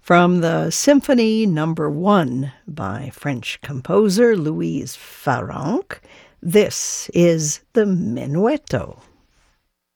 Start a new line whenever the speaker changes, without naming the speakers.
From the Symphony Number 1 by French composer Louise Farrenc, this is the Menuetto.